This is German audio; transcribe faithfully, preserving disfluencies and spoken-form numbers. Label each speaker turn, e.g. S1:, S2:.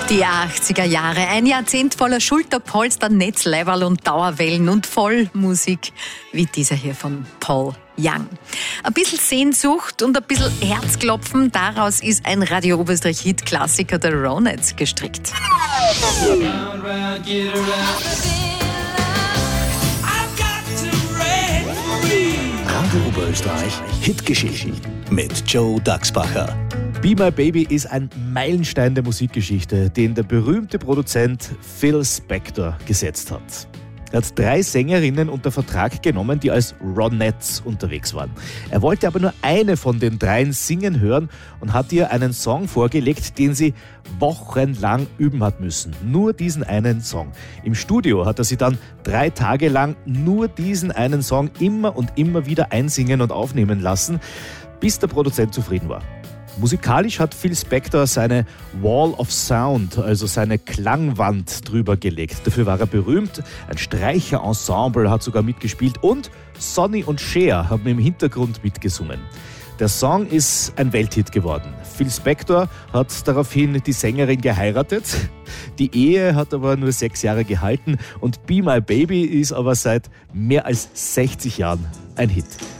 S1: Die achtziger Jahre, ein Jahrzehnt voller Schulterpolster, Netzleiberl und Dauerwellen und voll Musik wie dieser hier von Paul Young. Ein bisschen Sehnsucht und ein bisschen Herzklopfen, daraus ist ein Radio Oberösterreich-Hit-Klassiker der Ronettes gestrickt.
S2: Radio Oberösterreich Hitgeschichten mit Joe Dachsbacher.
S3: Be My Baby ist ein Meilenstein der Musikgeschichte, den der berühmte Produzent Phil Spector gesetzt hat. Er hat drei Sängerinnen unter Vertrag genommen, die als Ronettes unterwegs waren. Er wollte aber nur eine von den dreien singen hören und hat ihr einen Song vorgelegt, den sie wochenlang üben hat müssen. Nur diesen einen Song. Im Studio hat er sie dann drei Tage lang nur diesen einen Song immer und immer wieder einsingen und aufnehmen lassen, bis der Produzent zufrieden war. Musikalisch hat Phil Spector seine Wall of Sound, also seine Klangwand, drüber gelegt. Dafür war er berühmt. Ein Streicherensemble hat sogar mitgespielt und Sonny und Cher haben im Hintergrund mitgesungen. Der Song ist ein Welthit geworden. Phil Spector hat daraufhin die Sängerin geheiratet. Die Ehe hat aber nur sechs Jahre gehalten und Be My Baby ist aber seit mehr als sechzig Jahren ein Hit.